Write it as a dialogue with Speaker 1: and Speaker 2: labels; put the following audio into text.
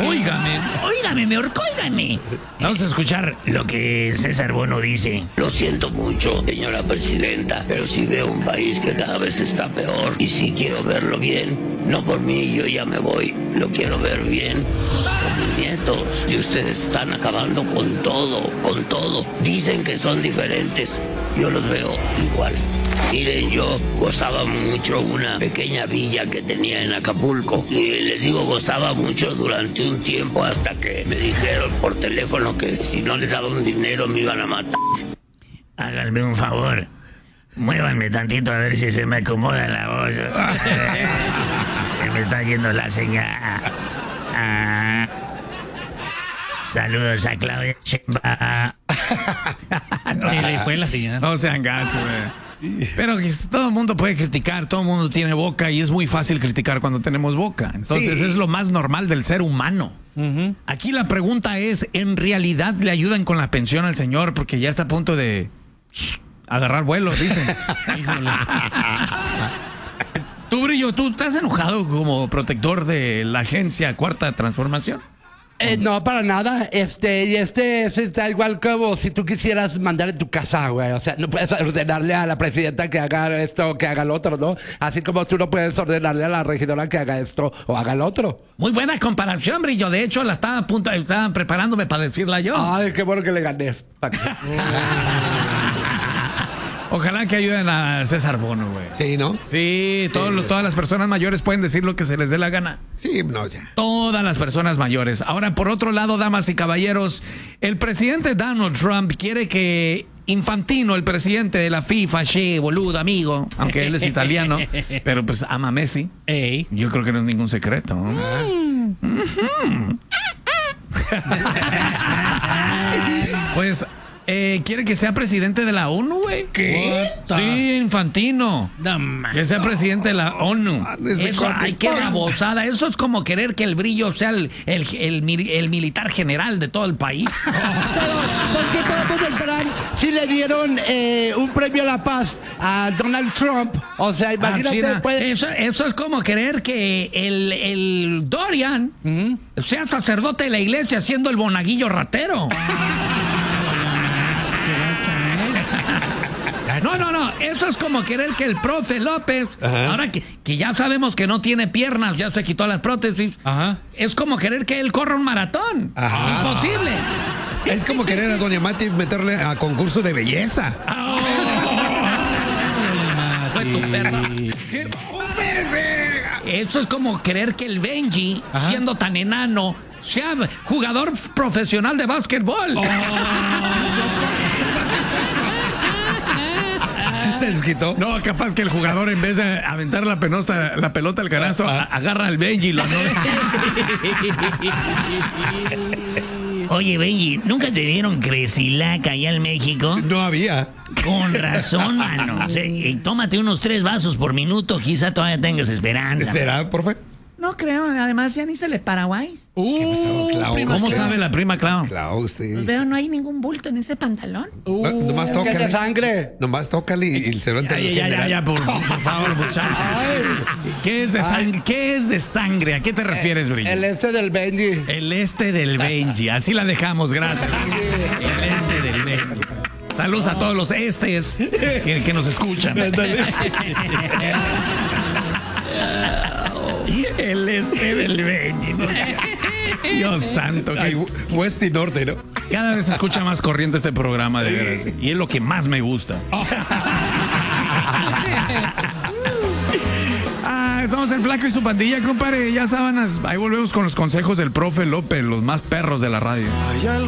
Speaker 1: Óigame, mejor, óigame. Vamos a escuchar lo que César Bono dice.
Speaker 2: Lo siento mucho, señora presidenta, pero sí veo un país que cada vez está peor y sí quiero verlo bien. No por mí, yo ya me voy. Lo quiero ver bien. Por mis nietos. Y ustedes están acabando con todo, con todo. Dicen que son diferentes. Yo los veo igual. Miren, yo gozaba mucho una pequeña villa que tenía en Acapulco. Y les digo, gozaba mucho durante un tiempo hasta que me dijeron por teléfono que si no les daba un dinero me iban a matar.
Speaker 1: Háganme un favor. Muévanme tantito a ver si se me acomoda la voz. Se me está yendo la señal. Saludos a Claudia Sheinbaum.
Speaker 3: Se le fue la señal.
Speaker 4: No sean gachos, güey. Pero todo el mundo puede criticar, todo el mundo tiene boca y es muy fácil criticar cuando tenemos boca. Entonces es lo más normal del ser humano. Aquí la pregunta es, ¿en realidad le ayudan con la pensión al señor? Porque ya está a punto de agarrar vuelo, dicen. Híjole. Tú, Brillo, ¿tú estás enojado como protector de la agencia Cuarta Transformación?
Speaker 5: No, para nada. Está igual como si tú quisieras mandar en tu casa, güey. O sea, no puedes ordenarle a la presidenta que haga esto, que haga lo otro, ¿no? Así como tú no puedes ordenarle a la regidora que haga esto o haga lo otro.
Speaker 1: Muy buena comparación, Brillo. De hecho, la estaba estaba preparándome para decirla yo.
Speaker 5: Ay, qué bueno que le gané.
Speaker 4: Ojalá que ayuden a César Bono, güey.
Speaker 6: Sí, ¿no?
Speaker 4: Sí, todas las personas mayores pueden decir lo que se les dé la gana.
Speaker 6: Sí, no, ya.
Speaker 4: Todas las personas mayores. Ahora, por otro lado, damas y caballeros, el presidente Donald Trump quiere que Infantino, el presidente de la FIFA, boludo, amigo, aunque él es italiano, pero pues ama a Messi.
Speaker 3: Ey.
Speaker 4: Yo creo que no es ningún secreto, ¿no? Pues quiere que sea presidente de la ONU, güey.
Speaker 6: ¿Qué?
Speaker 4: Sí, Infantino.
Speaker 3: No, man.
Speaker 4: Que sea presidente de la ONU.
Speaker 1: Eso, ay, qué babosada. Eso es como querer que el Brillo sea el militar general de todo el país.
Speaker 5: Pero, ¿por qué podemos esperar si le dieron un premio a la paz a Donald Trump? O sea, imagínate.
Speaker 1: Eso es como querer que el Dorian sea sacerdote de la iglesia siendo el monaguillo ratero. No, eso es como querer que el profe López, ahora que ya sabemos que no tiene piernas, ya se quitó las prótesis, es como querer que él corra un maratón. Imposible.
Speaker 6: Es como querer a Doña Mati meterle a concurso de belleza.
Speaker 1: Fue tu perra. Eso es como querer que el Benji, siendo tan enano, sea jugador profesional de básquetbol.
Speaker 6: Se desquitó.
Speaker 4: No, capaz que el jugador en vez de aventar la pelota al canasto, agarra al Benji y lo
Speaker 1: Oye, Benji, ¿nunca te dieron Cresilac allá en México?
Speaker 6: No había.
Speaker 1: Con razón, mano. Tómate unos 3 vasos por minuto, quizá todavía tengas esperanza.
Speaker 6: ¿Será, profe?
Speaker 7: No creo, además ya ni se le Paraguay.
Speaker 4: ¿Cómo sabe la prima Clau?
Speaker 6: Clau, usted.
Speaker 7: Veo, no hay ningún bulto en ese pantalón.
Speaker 6: Nomás
Speaker 5: Es que es de
Speaker 6: tócale.
Speaker 5: sangre.
Speaker 6: Nomás tócale y se lo entra.
Speaker 4: Ya, por favor, muchachos. ¿Qué es de sangre? ¿Qué es de sangre? ¿A qué te refieres, Brillo?
Speaker 5: El del Benji.
Speaker 4: El del Benji. Así la dejamos, gracias. El del Benji. Saludos a todos los estes que nos escuchan. El del Benji, ¿no? Dios santo.
Speaker 6: Ay, West y Norte, ¿no?
Speaker 4: Cada vez se escucha más corriente este programa, de veras. Y es lo que más me gusta. Somos el Flaco y su pandilla, compadre. Ya sábanas. Ahí volvemos con los consejos del profe López, los más perros de la radio.